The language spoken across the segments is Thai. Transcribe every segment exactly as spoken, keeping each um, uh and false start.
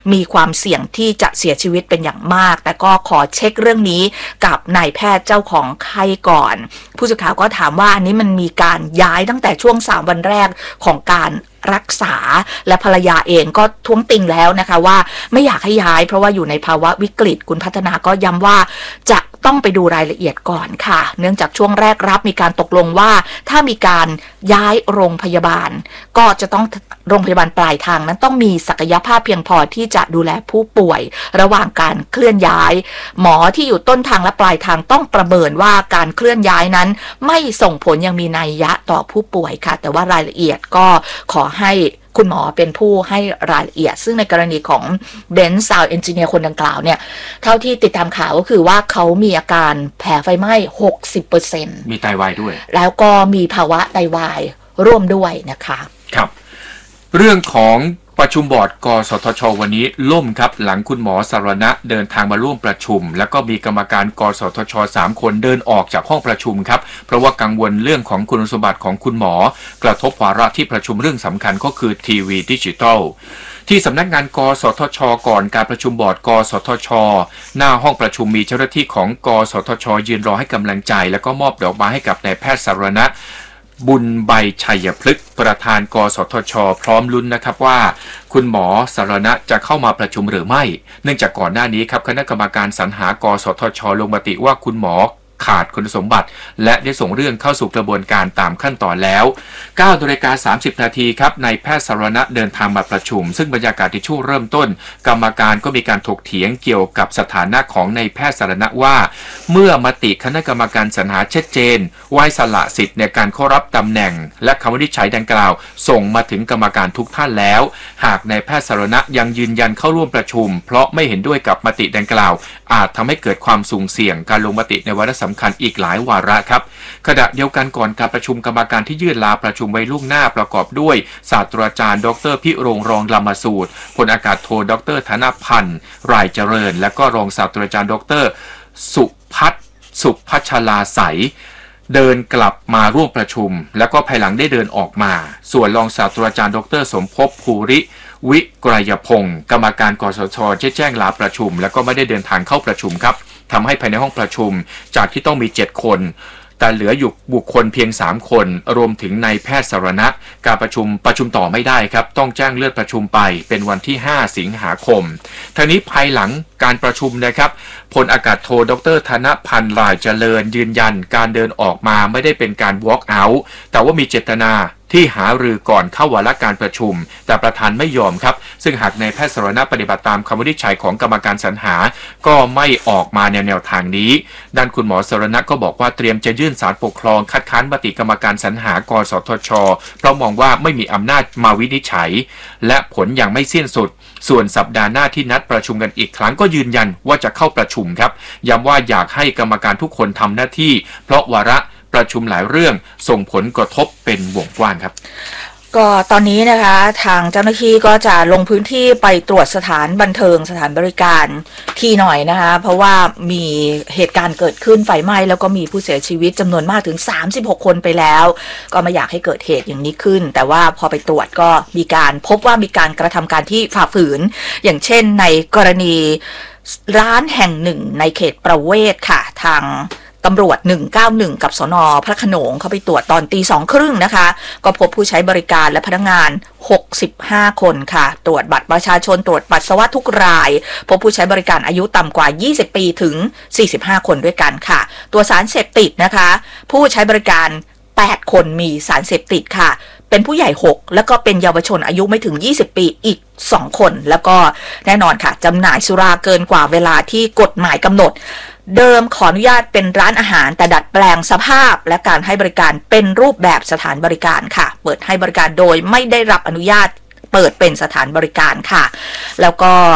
มีความเสี่ยงที่จะเสียชีวิตเป็นอย่างมากแต่ก็ขอเช็คเรื่องนี้กับนายแพทย์เจ้าของไข้ก่อนผู้สื่อข่าวก็ถามว่าอันนี้มันมีการย้ายตั้งแต่ช่วงสามวันแรกของการรักษาและภรรยาเองก็ท้วงติงแล้วนะคะว่าไม่อยากให้ย้ายเพราะว่าอยู่ในภาวะวิกฤตคุณพัฒนาก็ย้ำว่าจะต้องไปดูรายละเอียดก่อนค่ะเนื่องจากช่วงแรกรับมีการตกลงว่าถ้ามีการย้ายโรงพยาบาลก็จะต้องโรงพยาบาลปลายทางนั้นต้องมีศักยภาพเพียงพอที่จะดูแลผู้ป่วยระหว่างการเคลื่อนย้ายหมอที่อยู่ต้นทางและปลายทางต้องประเมินว่าการเคลื่อนย้ายนั้นไม่ส่งผลยังมีนัยยะต่อผู้ป่วยค่ะแต่ว่ารายละเอียดก็ขอให้คุณหมอเป็นผู้ให้รายละเอียดซึ่งในกรณีของเบนซ์ซาวด์เอนจิเนียร์คนดังกล่าวเนี่ยเท่าที่ติดตามข่าวก็คือว่าเขามีอาการแผลไฟไหม้ หกสิบเปอร์เซ็นต์มีไตวายด้วยแล้วก็มีภาวะไตวายร่วมด้วยนะคะครับเรื่องของประชุมบอร์ดกสทช.วันนี้ล่มครับหลังคุณหมอสรณะเดินทางมาร่วมประชุมแล้วก็มีกรรมการกสทช.สามคนเดินออกจากห้องประชุมครับเพราะว่ากังวลเรื่องของคุณสมบัติของคุณหมอกระทบวาระที่ประชุมเรื่องสำคัญก็คือทีวีดิจิทัลที่สำนักงานกสทช.ก่อนการประชุมบอร์ดกสทช.หน้าห้องประชุมมีเจ้าหน้าที่ของกสทช.ยืนรอให้กำลังใจแล้วก็มอบดอกไม้ให้กับนายแพทย์สรณะบุญใบชัยพฤกษ์ประธานกสทช.พร้อมลุ้นนะครับว่าคุณหมอสรณะจะเข้ามาประชุมหรือไม่เนื่องจากก่อนหน้านี้ครับคณะกรรมการสรรหากสทช.ลงมติว่าคุณหมอขาดคุณสมบัติและได้ส่งเรื่องเข้าสู่กระบวนการตามขั้นตอนแล้วเก้านาฬิกาสามสิบนาทีครับนายแพทย์สรณะเดินทางมาประชุมซึ่งบรรยากาศที่ช่วงเริ่มต้นกรรมการก็มีการถกเถียงเกี่ยวกับสถานะของนายแพทย์สรณะว่าเมื่อมติคณะกรรมการสรรหาชัดเจนไว้สละสิทธิ์ในการเข้ารับตำแหน่งและคำวินิจฉัยดังกล่าวส่งมาถึงกรรมการทุกท่านแล้วหากนายแพทย์สรณะยังยืนยันเข้าร่วมประชุมเพราะไม่เห็นด้วยกับมติดังกล่าวอาจทำให้เกิดความสุ่มเสี่ยงการลงมติในวาระสำคัญอีกหลายวาระครับขณะเดียวกันก่อนการประชุมกรรมการที่ยื่นลาประชุมไว้ล่วงหน้าประกอบด้วยศาสตราจารย์ดรพิโรงรองลำมสูตรพลอากาศโทดรธนพันธ์รายเจริญและก็รองศาสตราจารย์ดรสุพัฒน์สุพัชลาใสเดินกลับมาร่วมประชุมแล้วก็ภายหลังได้เดินออกมาส่วนรองศาสตราจารย์ดรสมภพภูริวิกรยพงศ์กรรมการกสทช.แจ้งลาประชุมแล้วก็ไม่ได้เดินทางเข้าประชุมครับทำให้ภายในห้องประชุมจากที่ต้องมีเจ็ดคนแต่เหลืออยู่บุคคลเพียงสามคนรวมถึงนายแพทย์สรณะการประชุมประชุมต่อไม่ได้ครับต้องแจ้งเลื่อนประชุมไปเป็นวันที่ห้าสิงหาคมทั้งนี้ภายหลังการประชุมนะครับพลอากาศโทดรธนพันธ์รายเจริญยืนยันการเดินออกมาไม่ได้เป็นการ walk out แต่ว่ามีเจตนาที่หารือก่อนเข้าวาระการประชุมแต่ประธานไม่ยอมครับซึ่งหากนายแพทย์สรณะปฏิบัติตามคำวินิจฉัยของกรรมการสรรหาก็ไม่ออกมาแนวแนวทางนี้ด้านคุณหมอสรณะก็บอกว่าเตรียมจะยื่นศาลปกครองคัดค้านมติกรรมการสรรหากสทช.เพราะมองว่าไม่มีอำนาจมาวินิจฉัยและผลยังไม่สิ้นสุดส่วนสัปดาห์หน้าที่นัดประชุมกันอีกครั้งก็ยืนยันว่าจะเข้าประชุมครับย้ำว่าอยากให้กรรมการทุกคนทำหน้าที่เพราะวาระประชุมหลายเรื่องส่งผลกระทบเป็นวงกว้างครับก็ตอนนี้นะคะทางเจ้าหน้าที่ก็จะลงพื้นที่ไปตรวจสถานบันเทิงสถานบริการที่หน่อยนะคะเพราะว่ามีเหตุการณ์เกิดขึ้นไฟไหม้แล้วก็มีผู้เสียชีวิตจำนวนมากถึงสามสิบหกคนไปแล้วก็ไม่อยากให้เกิดเหตุอย่างนี้ขึ้นแต่ว่าพอไปตรวจก็มีการพบว่ามีการกระทำการที่ฝ่าฝืนอย่างเช่นในกรณีร้านแห่งหนึ่งในเขตประเวศค่ะทางตำรวจหนึ่งเก้าหนึ่งกับสน.พระโขนงเขาไปตรวจตอนตีสองครึ่งนะคะก็พบผู้ใช้บริการและพนักงานหกสิบห้าคนค่ะตรวจบัตรประชาชนตรวจปัสสาวะทุกรายพบผู้ใช้บริการอายุต่ำกว่ายี่สิบปีถึงสี่สิบห้าคนด้วยกันค่ะตัวสารเสพติดนะคะผู้ใช้บริการแปดคนมีสารเสพติดค่ะเป็นผู้ใหญ่หกแล้วก็เป็นเยาวชนอายุไม่ถึงยี่สิบปีอีกสองคนแล้วก็แน่นอนค่ะจำหน่ายสุราเกินกว่าเวลาที่กฎหมายกำหนดเดิมขออนุญาตเป็นร้านอาหารแต่ดัดแปลงสภาพและการให้บริการเป็นรูปแบบสถานบริการค่ะเปิดให้บริการโดยไม่ได้รับอนุญาตเปิดเป็นสถานบริการค่ะแล้วก็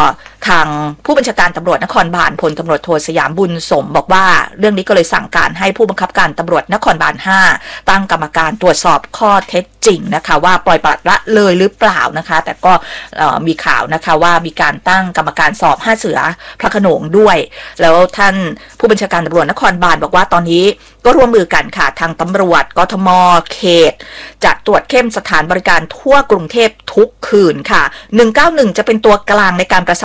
ทางผู้บัญชาการตำรวจนครบาลพลตำรวจโทสยามบุญสมบอกว่าเรื่องนี้ก็เลยสั่งการให้ผู้บังคับการตำรวจนครบาลห้าตั้งกรรมการตรวจสอบข้อเท็จจริงนะคะว่าปล่อยปละละเลยหรือเปล่านะคะแต่ก็มีข่าวนะคะว่ามีการตั้งกรรมการสอบห้าเสือพระโขนงด้วยแล้วท่านผู้บัญชาการตำรวจนครบาลบอกว่าตอนนี้ก็ร่วมมือกันค่ะทางตำรวจกทมเขตจะตรวจเข้มสถานบริการทั่วกรุงเทพทุกคืนค่ะหนึ่งเก้าหนึ่งจะเป็นตัวกลางในการประสาน